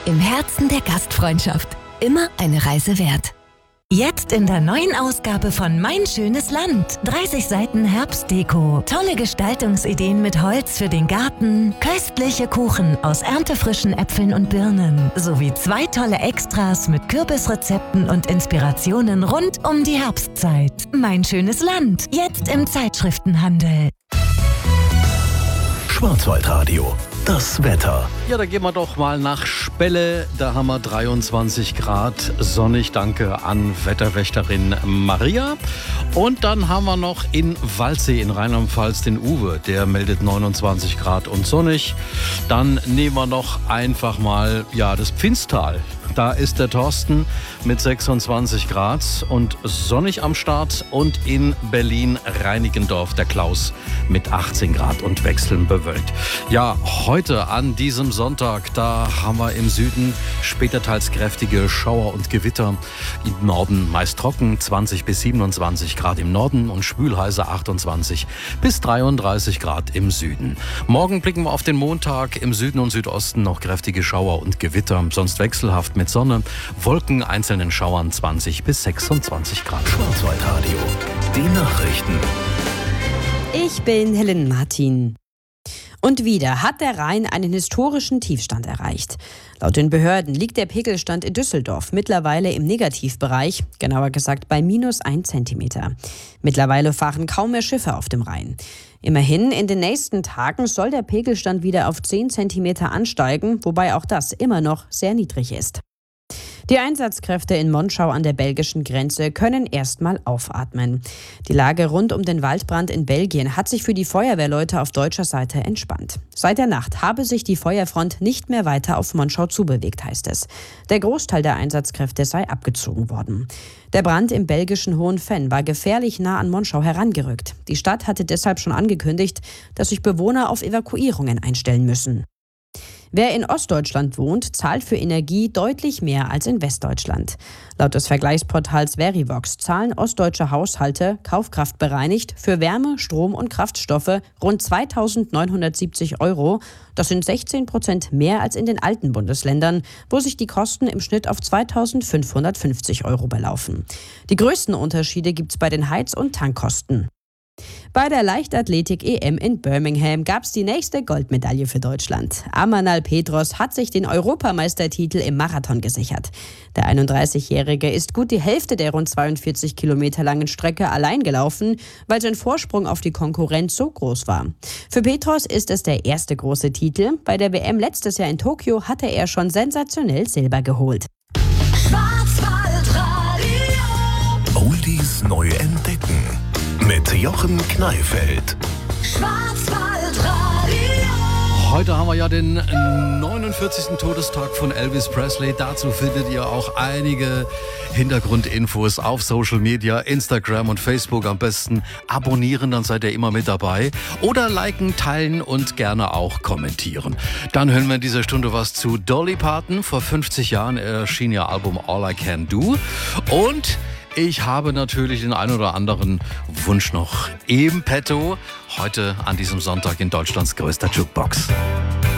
Im Herzen der Gastfreundschaft. Immer eine Reise wert. Jetzt in der neuen Ausgabe von Mein schönes Land. 30 Seiten Herbstdeko. Tolle Gestaltungsideen mit Holz für den Garten. Köstliche Kuchen aus erntefrischen Äpfeln und Birnen. Sowie 2 tolle Extras mit Kürbisrezepten und Inspirationen rund um die Herbstzeit. Mein schönes Land. Jetzt im Zeitschriftenhandel. Schwarzwaldradio. Das Wetter. Ja, da gehen wir doch mal nach Spelle. Da haben wir 23 Grad, sonnig. Danke an Wetterwächterin Maria. Und dann haben wir noch in Waldsee in Rheinland-Pfalz den Uwe. Der meldet 29 Grad und sonnig. Dann nehmen wir noch einfach mal das Pfinstal. Da ist der Thorsten mit 26 Grad und sonnig am Start. Und in Berlin-Reinickendorf der Klaus mit 18 Grad und wechselnd bewölkt. Ja, heute an diesem Sonntag, da haben wir im Süden später teils kräftige Schauer und Gewitter. Im Norden meist trocken, 20 bis 27 Grad im Norden und schwülheiße 28 bis 33 Grad im Süden. Morgen blicken wir auf den Montag. Im Süden und Südosten noch kräftige Schauer und Gewitter, sonst wechselhaft mit Sonne, Wolken, einzelnen Schauern 20 bis 26 Grad. Schwarzwaldradio, die Nachrichten. Ich bin Helen Martin. Und wieder hat der Rhein einen historischen Tiefstand erreicht. Laut den Behörden liegt der Pegelstand in Düsseldorf mittlerweile im Negativbereich, genauer gesagt bei -1 Zentimeter. Mittlerweile fahren kaum mehr Schiffe auf dem Rhein. Immerhin, in den nächsten Tagen soll der Pegelstand wieder auf 10 Zentimeter ansteigen, wobei auch das immer noch sehr niedrig ist. Die Einsatzkräfte in Monschau an der belgischen Grenze können erstmal aufatmen. Die Lage rund um den Waldbrand in Belgien hat sich für die Feuerwehrleute auf deutscher Seite entspannt. Seit der Nacht habe sich die Feuerfront nicht mehr weiter auf Monschau zubewegt, heißt es. Der Großteil der Einsatzkräfte sei abgezogen worden. Der Brand im belgischen Hohenfenn war gefährlich nah an Monschau herangerückt. Die Stadt hatte deshalb schon angekündigt, dass sich Bewohner auf Evakuierungen einstellen müssen. Wer in Ostdeutschland wohnt, zahlt für Energie deutlich mehr als in Westdeutschland. Laut des Vergleichsportals Verivox zahlen ostdeutsche Haushalte, kaufkraftbereinigt, für Wärme, Strom und Kraftstoffe rund 2.970 €. Das sind 16% mehr als in den alten Bundesländern, wo sich die Kosten im Schnitt auf 2.550 € belaufen. Die größten Unterschiede gibt es bei den Heiz- und Tankkosten. Bei der Leichtathletik-EM in Birmingham gab es die nächste Goldmedaille für Deutschland. Amanal Petros hat sich den Europameistertitel im Marathon gesichert. Der 31-Jährige ist gut die Hälfte der rund 42 Kilometer langen Strecke allein gelaufen, weil sein Vorsprung auf die Konkurrenz so groß war. Für Petros ist es der erste große Titel. Bei der WM letztes Jahr in Tokio hatte er schon sensationell Silber geholt. Oldies neu entdecken. Mit Jochen Kneifeld. Heute haben wir ja den 49. Todestag von Elvis Presley. Dazu findet ihr auch einige Hintergrundinfos auf Social Media, Instagram und Facebook. Am besten abonnieren, dann seid ihr immer mit dabei. Oder liken, teilen und gerne auch kommentieren. Dann hören wir in dieser Stunde was zu Dolly Parton. Vor 50 Jahren erschien ihr Album All I Can Do. Und ich habe natürlich den ein oder anderen Wunsch noch im Petto. Heute an diesem Sonntag in Deutschlands größter Jukebox.